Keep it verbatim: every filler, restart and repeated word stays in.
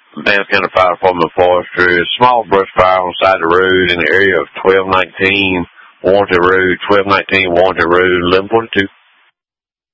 Vance County Fire Department Forestry. A small brush fire on the side of the road in the area of twelve nineteen Warranty Road, twelve nineteen Warranty Road, eleven forty-two.